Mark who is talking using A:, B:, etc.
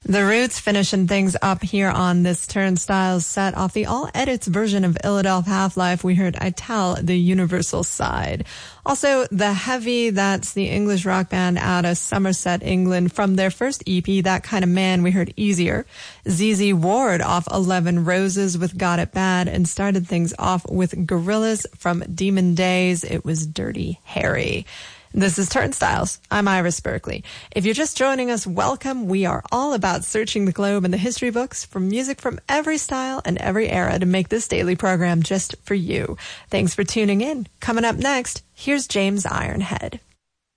A: The Roots finishing things up here on this Turnstiles set. Off the All Edits version of Philadelphia Half-Life, we heard I Tell, the Universal Side. Also, The Heavy, that's the English rock band out of Somerset, England. From their first EP, That Kind of Man, we heard Easier. ZZ Ward off 11 Roses with Got It Bad, and started things off with Gorillaz from Demon Days. It was Dirty Harry. This is Turnstiles. I'm Iris Berkeley. If you're just joining us, welcome. We are all about searching the globe and the history books for music from every style and every era to make this daily program just for you. Thanks for tuning in. Coming up next, here's James Ironhead.